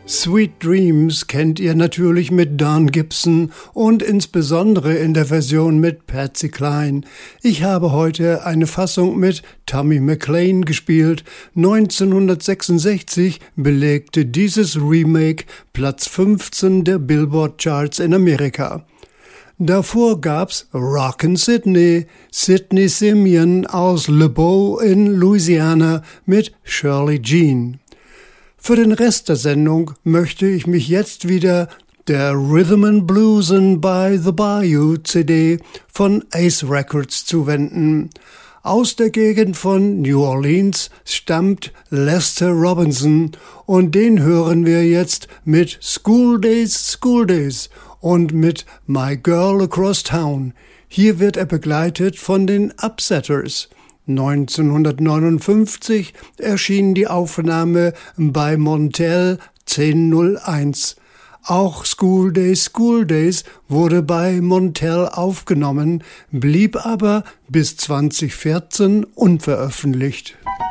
Sweet Dreams kennt ihr natürlich mit Don Gibson und insbesondere in der Version mit Patsy Cline. Ich habe heute eine Fassung mit Tommy McLean gespielt. 1966 belegte dieses Remake Platz 15 der Billboard Charts in Amerika. Davor gab's Rockin' Sydney, Sidney Simeon aus Le Beau in Louisiana mit Shirley Jean. Für den Rest der Sendung möchte ich mich jetzt wieder der Rhythm and Bluesin' by the Bayou CD von Ace Records zuwenden. Aus der Gegend von New Orleans stammt Lester Robinson und den hören wir jetzt mit School Days, School Days und mit My Girl Across Town. Hier wird er begleitet von den Upsetters. 1959 erschien die Aufnahme bei Montel 1001. Auch School Days wurde bei Montel aufgenommen, blieb aber bis 2014 unveröffentlicht.